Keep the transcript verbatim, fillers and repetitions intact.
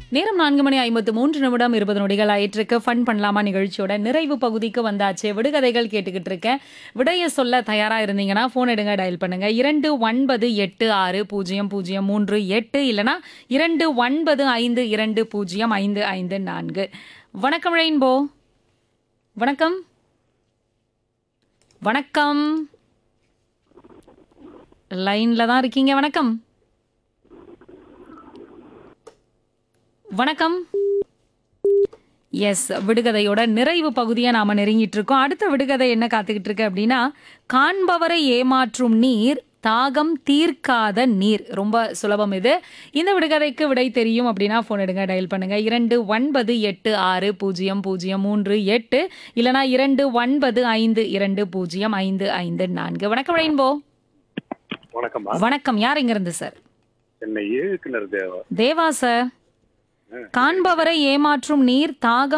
நேரம் நான்கு மணி ஐம்பத்து மூன்று நிமிடம் இருபது நொடிகள் ஆயிட்டிருக்கு. ஃபன் பண்ணலாமா நிகழ்ச்சியோட நிறைவு பகுதிக்கு வந்தாச்சு. விடுகதைகள் கேட்டுக்கிட்டு இருக்கேன். விடைய சொல்ல தயாரா இருந்தீங்கன்னா ஃபோன் எடுங்க, டயல் பண்ணுங்க. இரண்டு ஒன்பது எட்டு ஆறு பூஜ்ஜியம் பூஜ்ஜியம் மூன்று எட்டு இல்லனா இரண்டு ஒன்பது ஐந்து இரண்டு பூஜ்ஜியம் ஐந்து ஐந்து நான்கு. வணக்கம் ரெயின்போ. வணக்கம் வணக்கம். லைன்ல தான் இருக்கீங்க. வணக்கம் வணக்கம். எஸ், விடுகதையோட நிறைவு பகுதியை நாம நெருங்கிட்டு இருக்கோம். அடுத்த விடுகதை என்ன காத்துக்கிட்டு இருக்கு அப்படின்னா, காண்பவரை ஏமாற்றும் நீர், தாகம் தீர்க்காத நீர். ரொம்ப சுலபம் இது. இந்த விடுகதைக்கு விடை தெரியும் அப்படின்னா ஃபோன் எடுங்க, டயல் பண்ணுங்க. இரண்டு ஒன்பது எட்டு ஆறு பூஜ்ஜியம் பூஜ்ஜியம் மூன்று எட்டு இல்லனா இரண்டு ஒன்பது ஐந்து இரண்டு பூஜ்ஜியம் ஐந்து ஐந்து நான்கு. வணக்கம் ரெயின்போ. வணக்கம்மா. வணக்கம். யார் இங்க இருந்து சார்? என்னை ஏழுக்கிணறு தேவா. தேவா சார். காண்பவரை ஏமாற்றும் நீர், தாகம்